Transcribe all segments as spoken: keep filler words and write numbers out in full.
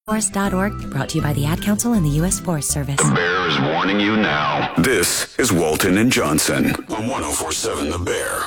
forest dot org, brought to you by the Ad Council and the U S Forest Service. The Bear is warning you now. This is Walton and Johnson on one oh four point seven The Bear.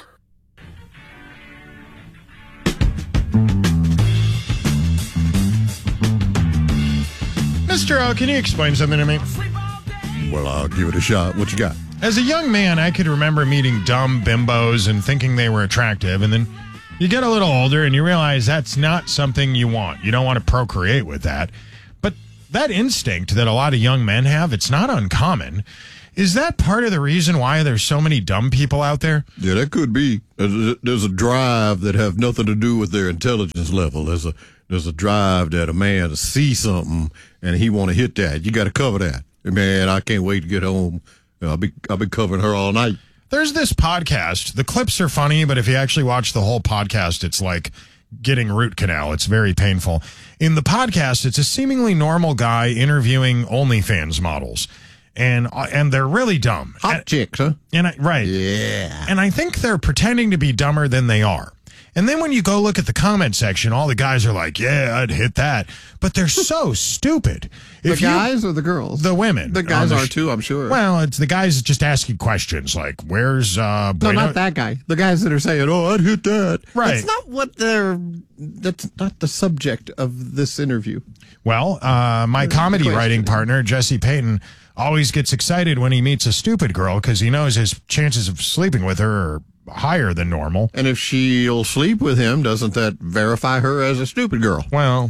Mister O, can you explain something to me? Well, I'll give it a shot. What you got? As a young man, I could remember meeting dumb bimbos and thinking they were attractive, and then you get a little older and you realize that's not something you want. You don't want to procreate with that. But that instinct that a lot of young men have, it's not uncommon. Is that part of the reason why there's so many dumb people out there? Yeah, that could be. There's a, there's a drive that have nothing to do with their intelligence level. There's a there's a drive that a man to see something and he want to hit that. You got to cover that. Man, I can't wait to get home. I'll be I'll be covering her all night. There's this podcast. The clips are funny, but if you actually watch the whole podcast, it's like getting root canal. It's very painful. In the podcast, it's a seemingly normal guy interviewing OnlyFans models. And and they're really dumb. Hot and, chicks, huh? And I, right. Yeah. And I think they're pretending to be dumber than they are. And then when you go look at the comment section, all the guys are like, yeah, I'd hit that. But they're so stupid. The If you- guys or the girls? The women. The guys On are sh- too, I'm sure. Well, it's the guys just asking questions like, where's uh no, Bueno? not that guy. The guys that are saying, "Oh, I'd hit that." Right. That's not what they're. That's not the subject of this interview. Well, uh, my comedy question. writing partner, Jesse Payton, always gets excited when he meets a stupid girl because he knows his chances of sleeping with her are higher than normal. And if she'll sleep with him, doesn't that verify her as a stupid girl? Well,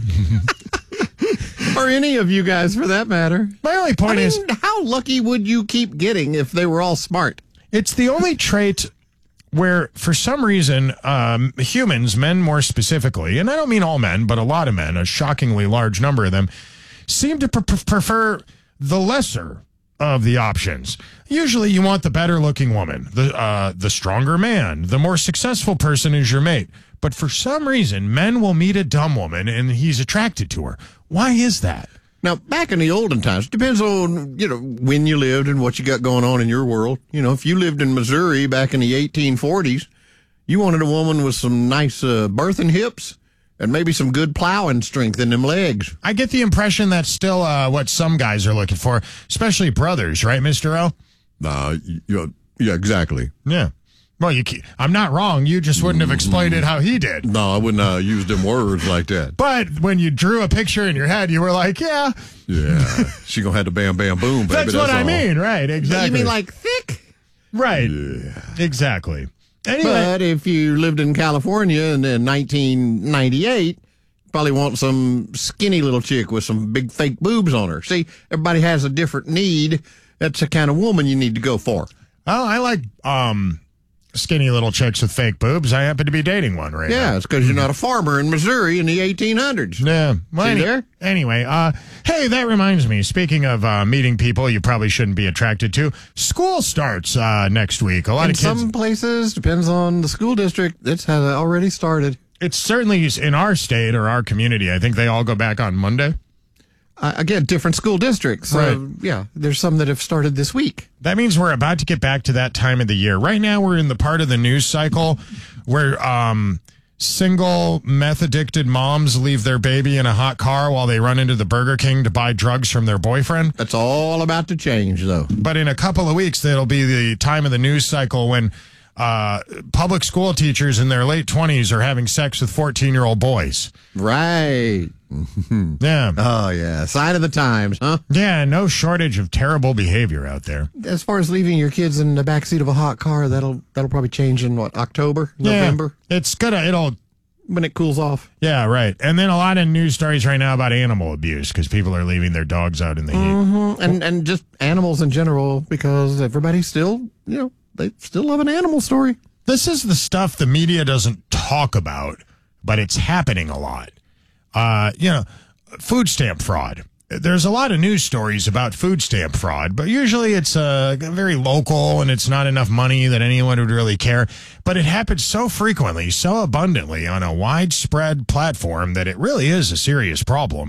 Or any of you guys, for that matter. my only I point mean, is how lucky would you keep getting if they were all smart? it's the only trait where, for some reason, um, humans, men more specifically, and I don't mean all men, but a lot of men, a shockingly large number of them, seem to pre- prefer the lesser of the options. Usually you want the better looking woman, the uh, the stronger man, the more successful person is your mate. But for some reason, men will meet a dumb woman and he's attracted to her. Why is that? Now, back in the olden times, depends on, you know, when you lived and what you got going on in your world. You know, if you lived in Missouri back in the eighteen forties, you wanted a woman with some nice uh, birthing hips and maybe some good plowing strength in them legs. I get the impression that's still uh, what some guys are looking for, especially brothers, right, Mister O? Nah, you know, yeah, exactly. Yeah. Well, you can't, I'm not wrong. You just wouldn't have explained it how he did. No, I wouldn't uh, use them words like that. But when you drew a picture in your head, you were like, yeah, Yeah, she gonna have to bam, bam, boom, baby. that's what I all. mean. Right, exactly. You mean like thick? Right. Yeah. Exactly. Anyway, But if you lived in California in, in nineteen ninety-eight, you probably want some skinny little chick with some big fake boobs on her. See, everybody has a different need. That's the kind of woman you need to go for. oh, I like um, skinny little chicks with fake boobs. I happen to be dating one right now. Yeah, it's because you're not a farmer in Missouri in the eighteen hundreds. Yeah. Well, See any- there? Anyway, uh, hey, that reminds me. Speaking of uh, meeting people you probably shouldn't be attracted to, school starts uh, next week. A lot In of kids. some places, depends on the school district, it's has already started. It's certainly in our state or our community. I think they all go back on Monday. Uh, again, different school districts. So, Right. yeah, there's some that have started this week. That means we're about to get back to that time of the year. Right now, we're in the part of the news cycle where um, single meth addicted moms leave their baby in a hot car while they run into the Burger King to buy drugs from their boyfriend. That's all about to change, though. But in a couple of weeks, it'll be the time of the news cycle when uh, public school teachers in their late twenties are having sex with fourteen-year-old boys. Right. Yeah. Oh, yeah. Sign of the times, huh? Yeah, no shortage of terrible behavior out there. As far as leaving your kids in the backseat of a hot car, that'll that'll probably change in what, October, November, Yeah, it's gonna, it'll, when it cools off. yeah, right. And then a lot of news stories right now about animal abuse because people are leaving their dogs out in the heat. Mm-hmm. And and just animals in general, because everybody still, you know, they still love an animal story. This is the stuff the media doesn't talk about, but it's happening a lot. Uh, you know, food stamp fraud. There's a lot of news stories about food stamp fraud, but usually it's uh, very local and it's not enough money that anyone would really care. But it happens so frequently, so abundantly on a widespread platform that it really is a serious problem.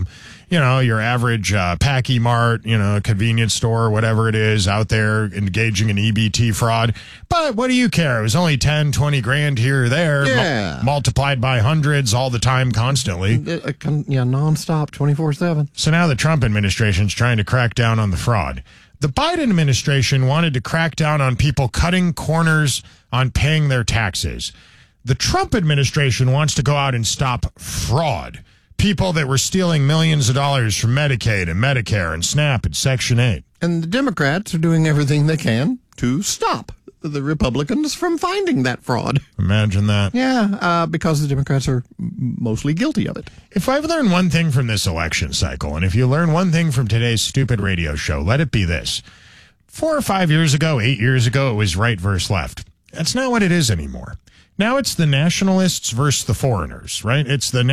you know, your average uh, Packy Mart, you know, convenience store, whatever it is, out there engaging in E B T fraud. But what do you care? It was only ten, twenty grand here or there, Yeah. mu- multiplied by hundreds all the time, constantly. Uh, con- yeah, nonstop, twenty-four seven. So now the Trump administration is trying to crack down on the fraud. The Biden administration wanted to crack down on people cutting corners on paying their taxes. The Trump administration wants to go out and stop fraud. People that were stealing millions of dollars from Medicaid and Medicare and SNAP and Section eight. And the Democrats are doing everything they can to stop the Republicans from finding that fraud. Imagine that. Yeah, uh, because the Democrats are m- mostly guilty of it. If I've learned one thing from this election cycle, and if you learn one thing from today's stupid radio show, let it be this. Four or five years ago, eight years ago, it was right versus left. That's not what it is anymore. Now it's the nationalists versus the foreigners, right? It's the